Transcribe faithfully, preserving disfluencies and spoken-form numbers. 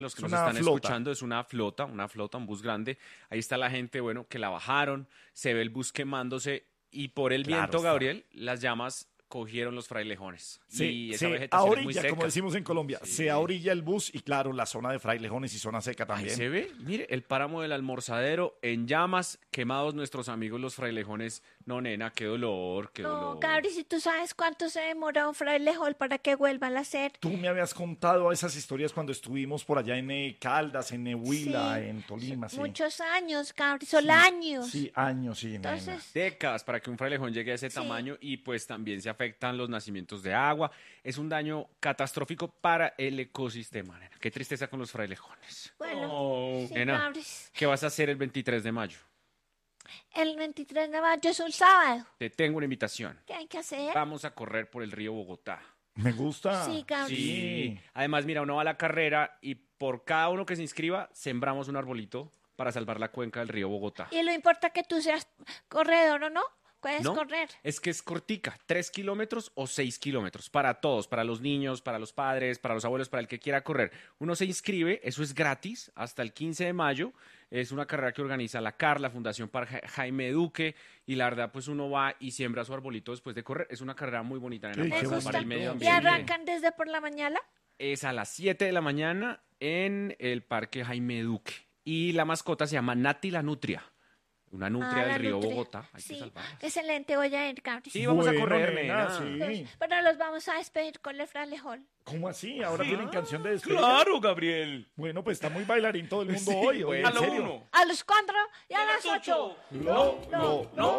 Los que Es nos una están flota. escuchando, es una flota, una flota, un bus grande. Ahí está la gente, bueno, que la bajaron, se ve el bus quemándose y por el Claro viento, está. Gabriel, las llamas cogieron los frailejones. Se, Y esa se vegetación es muy ahorilla, como seca. decimos en Colombia, se Sí. ahorilla el bus y claro, la zona de Frailejones y zona seca Ahí también. se ve, mire, el páramo del Almorzadero en llamas, quemados nuestros amigos los frailejones. No, nena, qué dolor, qué No, dolor. Gabri, si tú sabes cuánto se demora un frailejón para que vuelvan a hacer. Tú me habías contado esas historias cuando estuvimos por allá en eh, Caldas, en Nehuila, Sí, en Tolima, sí. Muchos años, Gabri, son Sí, años. Sí, años, sí, nena. Entonces, Décadas para que un frailejón llegue a ese Sí. tamaño y pues también se afectan los nacimientos de agua. Es un daño catastrófico para el ecosistema, nena. Qué tristeza con los frailejones. bueno, Oh, sí, nena, Gabri. ¿qué vas a hacer el veintitrés de mayo? El veintitrés de mayo es un sábado. Te tengo una invitación. ¿Qué hay que hacer? Vamos a correr por el río Bogotá. Me gusta. Sí, Gabri. Sí. Además, mira, uno va a la carrera y por cada uno que se inscriba, sembramos un arbolito para salvar la cuenca del río Bogotá. Y lo importa que tú seas corredor o no. Puedes ¿No? correr. Es que es cortica, tres kilómetros o seis kilómetros, para todos, para los niños, para los padres, para los abuelos, para el que quiera correr. Uno se inscribe, eso es gratis, hasta el quince de mayo. Es una carrera que organiza la C A R, la Fundación para Ja- Jaime Duque, y la verdad, pues uno va y siembra su arbolito después de correr. Es una carrera muy bonita, nena, Sí, para qué salvar gusta. el medio ¿Y ambiente. arrancan desde por la mañana? Es a las siete de la mañana en el Parque Jaime Duque. Y la mascota se llama Nati la Nutria. Una nutria Ah, la del río nutria. Bogotá. Hay que Sí, salvarla. excelente, voy a ir, Gabri. Sí, vamos a Bueno, correr, nena, nena. sí. Pero los vamos a despedir con el frailejón. ¿Cómo así? ¿Ahora tienen canción de despedida? Claro, Gabriel. Bueno, pues está muy bailarín todo el mundo Sí, hoy. oye, bueno. en A lo serio. uno. A los cuatro y a las ocho. No, no, no.